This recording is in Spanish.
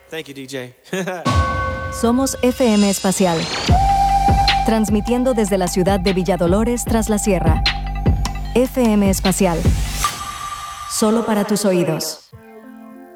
Thank you, DJ. Somos FM Espacial, transmitiendo desde la ciudad de Villadolores tras la sierra. FM Espacial, solo para tus oídos.